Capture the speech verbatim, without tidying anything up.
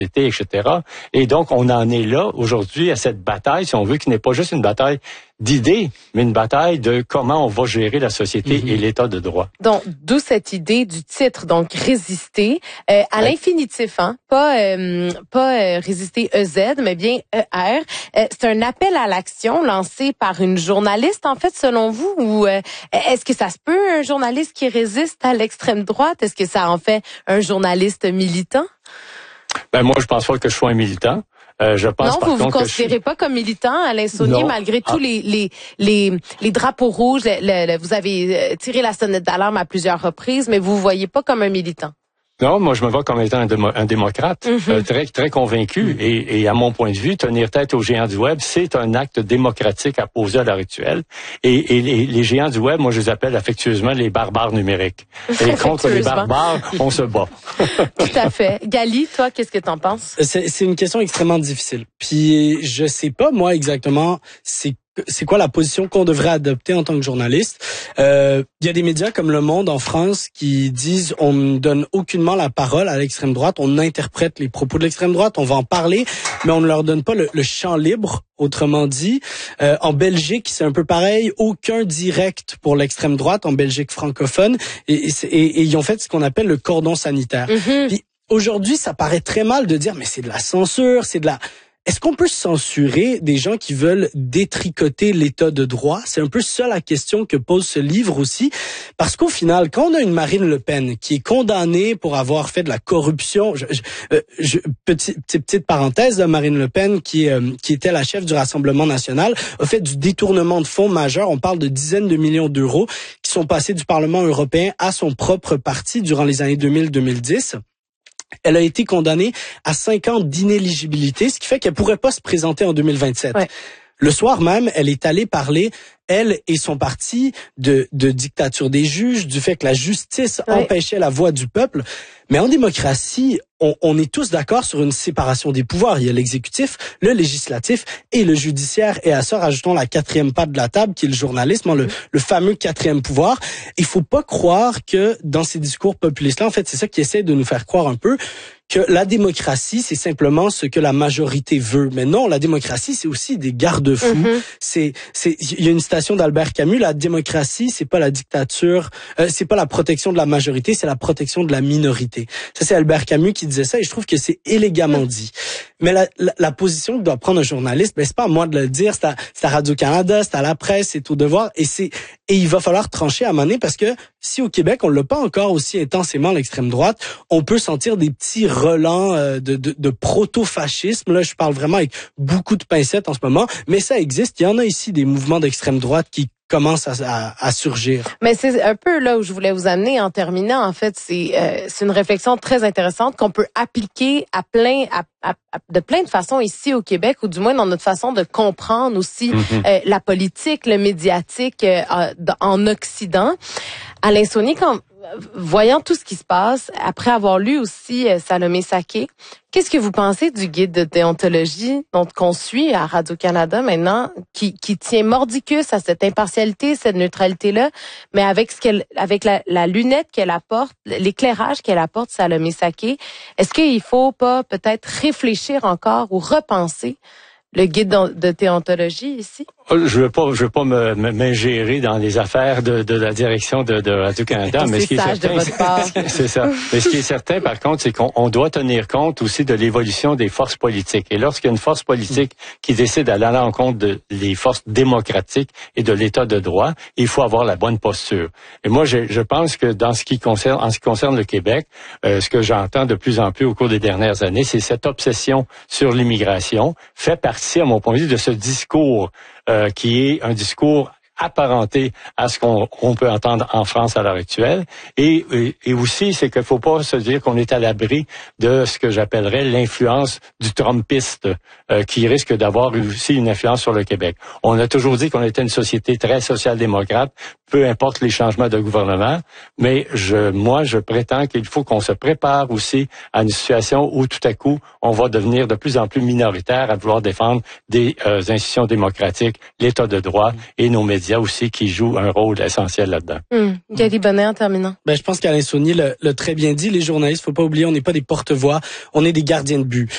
et cetera. Et donc, on en est là aujourd'hui à cette bataille, si on veut, qui n'est pas juste une bataille d'idées, mais une bataille de comment on va gérer la société mm-hmm. et l'état de droit. Donc, d'où cette idée du titre, donc résister euh, à ouais. l'infinitif, hein, pas euh, pas euh, résister E Z, mais bien E R. Euh, c'est un appel à l'action lancé par une journaliste, en fait, selon vous, ou euh, est-ce que ça se peut un journaliste qui résiste à l'extrême droite? Est-ce que ça en fait un journaliste militant? Ben moi, je pense pas que je sois un militant. Euh, je pense, non, par vous vous contre, considérez je... pas comme militant, Alain Saunier, malgré ah. tous les les les les drapeaux rouges. Le, le, vous avez tiré la sonnette d'alarme à plusieurs reprises, mais vous vous voyez pas comme un militant. Non, moi je me vois comme étant un, démo, un démocrate, mm-hmm. euh, très très convaincu. Mm-hmm. Et, et à mon point de vue, tenir tête aux géants du web, c'est un acte démocratique à poser à l'heure actuelle. Et, et les, les géants du web, moi je les appelle affectueusement les barbares numériques. Et contre les barbares, on se bat. Tout à fait. Gali, toi, qu'est-ce que t'en penses? C'est, c'est une question extrêmement difficile. Puis je sais pas moi exactement c'est c'est quoi la position qu'on devrait adopter en tant que journaliste. Euh, il y a des médias comme Le Monde en France qui disent on ne donne aucunement la parole à l'extrême droite, on interprète les propos de l'extrême droite, on va en parler, mais on ne leur donne pas le, le champ libre, autrement dit. Euh, en Belgique, c'est un peu pareil, aucun direct pour l'extrême droite, en Belgique francophone, et, et, et ils ont fait ce qu'on appelle le cordon sanitaire. Mm-hmm. Puis, aujourd'hui, ça paraît très mal de dire mais c'est de la censure, c'est de la... Est-ce qu'on peut censurer des gens qui veulent détricoter l'état de droit? C'est un peu ça la question que pose ce livre aussi. Parce qu'au final, quand on a une Marine Le Pen qui est condamnée pour avoir fait de la corruption, je, je, je, petit, petite, petite parenthèse, Marine Le Pen, qui, euh, qui était la chef du Rassemblement national, a fait du détournement de fonds majeur. On parle de dizaines de millions d'euros qui sont passés du Parlement européen à son propre parti durant les années deux mille à deux mille dix. Elle a été condamnée à cinq ans d'inéligibilité, ce qui fait qu'elle pourrait pas se présenter en deux mille vingt-sept. Ouais. Le soir même, elle est allée parler, elle et son parti, de, de dictature des juges, du fait que la justice ouais. empêchait la voix du peuple. Mais en démocratie, on, on est tous d'accord sur une séparation des pouvoirs. Il y a l'exécutif, le législatif et le judiciaire. Et à ça, rajoutons la quatrième patte de la table, qui est le journalisme, le, le fameux quatrième pouvoir. Il faut pas croire que dans ces discours populistes-là, en fait, c'est ça qui essaie de nous faire croire un peu, que la démocratie, c'est simplement ce que la majorité veut. Mais non, la démocratie, c'est aussi des garde-fous. Mm-hmm. C'est, c'est, il y a une citation d'Albert Camus, la démocratie, c'est pas la dictature, euh, c'est pas la protection de la majorité, c'est la protection de la minorité. Ça, c'est Albert Camus qui disait ça, et je trouve que c'est élégamment dit. Mais la, la, la position que doit prendre un journaliste, ben c'est pas à moi de le dire, c'est à, c'est à Radio-Canada, c'est à la presse, c'est au Devoir, et c'est, et il va falloir trancher à un moment donné, parce que si au Québec, on l'a pas encore aussi intensément l'extrême droite, on peut sentir des petits relents euh, de, de, de proto-fascisme. Là, je parle vraiment avec beaucoup de pincettes en ce moment, mais ça existe. Il y en a ici des mouvements d'extrême droite qui commence à, à, à surgir. Mais c'est un peu là où je voulais vous amener en terminant. En fait, c'est euh, c'est une réflexion très intéressante qu'on peut appliquer à plein à, à, à de plein de façons ici au Québec, ou du moins dans notre façon de comprendre aussi mm-hmm. euh, la politique, le médiatique euh, en Occident. Alain Saunier, quand voyant tout ce qui se passe, après avoir lu aussi euh, Salomé Saké, qu'est-ce que vous pensez du guide de déontologie dont qu'on suit à Radio-Canada maintenant, qui, qui tient mordicus à cette impartialité, cette neutralité-là, mais avec ce qu'elle, avec la, la lunette qu'elle apporte, l'éclairage qu'elle apporte, Salomé Saké, est-ce qu'il faut pas peut-être réfléchir encore ou repenser le guide de déontologie ici? Je veux pas, je veux pas me, m'ingérer dans les affaires de, de la direction de, de Radio-Canada, mais ce qui est certain, c'est, c'est ça. Mais ce qui est certain, par contre, c'est qu'on on doit tenir compte aussi de l'évolution des forces politiques. Et lorsqu'il y a une force politique qui décide d'aller à l'encontre de les forces démocratiques et de l'État de droit, il faut avoir la bonne posture. Et moi, je, je pense que dans ce qui concerne, en ce qui concerne le Québec, euh, ce que j'entends de plus en plus au cours des dernières années, c'est cette obsession sur l'immigration fait partie, à mon point de vue, de ce discours Euh, qui est un discours apparenté à ce qu'on on peut entendre en France à l'heure actuelle. Et, et, et aussi, c'est qu'il ne faut pas se dire qu'on est à l'abri de ce que j'appellerais l'influence du trumpiste euh, qui risque d'avoir aussi une influence sur le Québec. On a toujours dit qu'on était une société très social-démocrate, peu importe les changements de gouvernement, mais je, moi, je prétends qu'il faut qu'on se prépare aussi à une situation où tout à coup, on va devenir de plus en plus minoritaire à vouloir défendre des euh, institutions démocratiques, l'État de droit et nos médias aussi qui jouent un rôle essentiel là-dedans. Hum, Gali Bonnet en terminant. Ben, je pense qu'Alain Saunier l'a, l'a très bien dit. Les journalistes, faut pas oublier, on n'est pas des porte-voix, on est des gardiens de but.